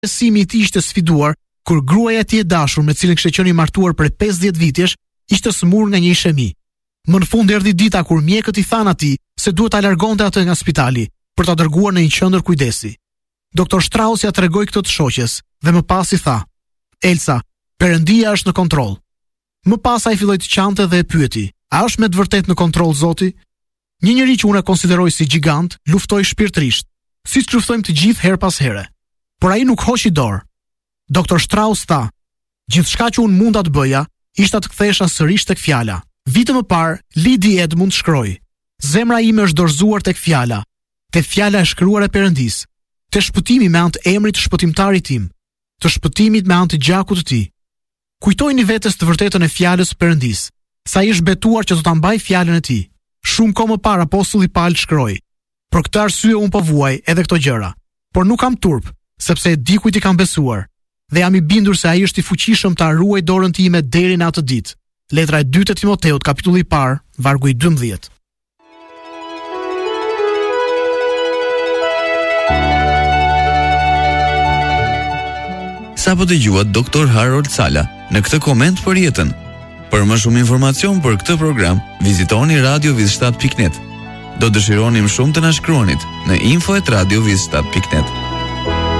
Besimi i tij ishte sfiduar kur gruaja e tij e dashur me cilën kishte qenë i martuar për 50 vitesh ishte smur nga një ishemi. Më në fund erdhi dita kur mjekët i thanë atij se duhet ta largonte atë nga spitali për ta dërguar në një qendër kujdesi. Doktor Strauss ja tregoi këtë të shoqes dhe më pas i tha: "Elsa, Perëndia është në kontroll." Më pas ai filloi të qante dhe e pyeti: "A është me të vërtetë në kontroll Zoti?" Një njeri që unë e konsideroj si gjigant luftoi shpirtërisht, siç luftojmë të gjithë her pas here. Por ai nuk hoqi dorë. Doktor Strauss tha: "Gjithçka që unë munda të bëja ishte të kthehesha sërish tek fjala." Vite më parë, Lady Edmund shkroi: "Zemra ime është dorëzuar tek fjala, te fjala e shkruar e Perëndis, te shpëtimi me anë të emrit të shpëtimtarit tim, të shpëtimit me anë të gjakut të tij." Kujtojini vetes të vërtetën e fjalës së Perëndis, sa ai është betuar që do ta mbaj fjalën e tij. Shumë kohë më parë apostulli Paul shkroi: "Për këtë arsye un po vuaj edhe këto gjëra, por nuk kam turp, sepse e di kujt i kam besuar, dhe jam i bindur se ai është i fuqishëm ta ruaj dorën time deri në atë ditë." Letra e 2 e Timoteut, kapitulli i parë, vargu i 12. Sa po dëgjuat Dr. Harold Sala në këtë koment për jetën. Për më shumë informacion për këtë program, vizitoni radioviz7.net. Do dëshironim shumë të na shkruanit në info@radioviz7.net.